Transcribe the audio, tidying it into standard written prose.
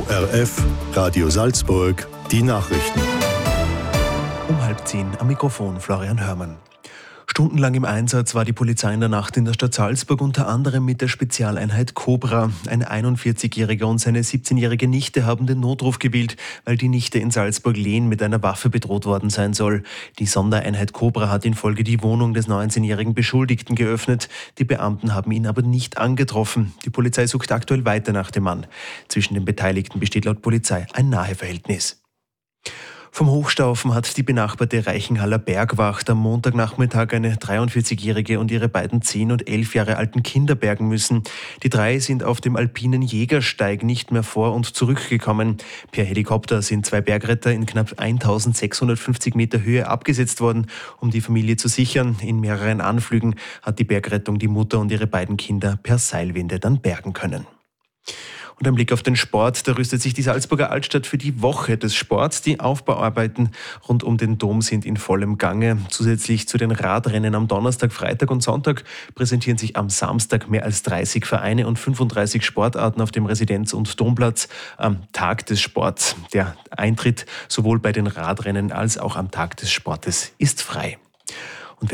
ORF Radio Salzburg, die Nachrichten. Um 9:30 am Mikrofon Florian Hörmann. Stundenlang im Einsatz war die Polizei in der Nacht in der Stadt Salzburg, unter anderem mit der Spezialeinheit Cobra. Ein 41-Jähriger und seine 17-jährige Nichte haben den Notruf gewählt, weil die Nichte in Salzburg-Lehn mit einer Waffe bedroht worden sein soll. Die Sondereinheit Cobra hat in Folge die Wohnung des 19-jährigen Beschuldigten geöffnet. Die Beamten haben ihn aber nicht angetroffen. Die Polizei sucht aktuell weiter nach dem Mann. Zwischen den Beteiligten besteht laut Polizei ein Naheverhältnis. Vom Hochstaufen hat die benachbarte Reichenhaller Bergwacht am Montagnachmittag eine 43-jährige und ihre beiden 10 und 11 Jahre alten Kinder bergen müssen. Die 3 sind auf dem alpinen Jägersteig nicht mehr vor- und zurückgekommen. Per Helikopter sind 2 Bergretter in knapp 1650 Meter Höhe abgesetzt worden, um die Familie zu sichern. In mehreren Anflügen hat die Bergrettung die Mutter und ihre beiden Kinder per Seilwinde dann bergen können. Und ein Blick auf den Sport, da rüstet sich die Salzburger Altstadt für die Woche des Sports. Die Aufbauarbeiten rund um den Dom sind in vollem Gange. Zusätzlich zu den Radrennen am Donnerstag, Freitag und Sonntag präsentieren sich am Samstag mehr als 30 Vereine und 35 Sportarten auf dem Residenz- und Domplatz am Tag des Sports. Der Eintritt sowohl bei den Radrennen als auch am Tag des Sportes ist frei.